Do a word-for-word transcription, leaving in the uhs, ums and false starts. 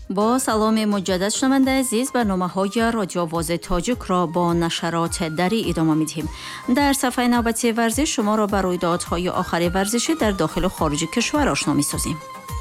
با سلام مجدد شنونده عزیز، برنامه‌های رادیو آواز تاجیک را با نشرات دری ادامه می‌دهیم. در صفحه نوبتی ورزش شما را بر رویدادهای آخر ورزشی در داخل و خارج کشور آشنا می‌سازیم.